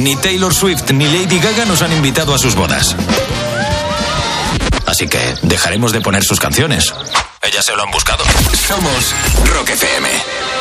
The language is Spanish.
ni Taylor Swift ni Lady Gaga nos han invitado a sus bodas. Así que dejaremos de poner sus canciones. Ellas se lo han buscado. Somos Rock FM.